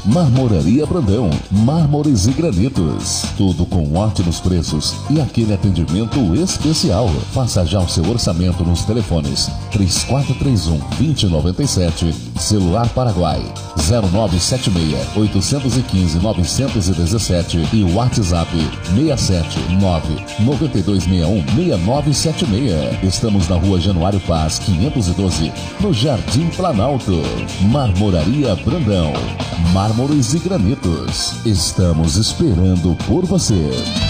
Marmoraria Brandão, mármores e granitos. Tudo com ótimos preços e aquele atendimento especial. Faça já o seu orçamento nos telefones 3431-2097, celular Paraguai 0976-815-917 e WhatsApp 679-9261-6976. Estamos na Rua Januário Paz, 512, no Jardim Planalto. Marmoraria Brandão, mármores e granitos. Estamos esperando por você.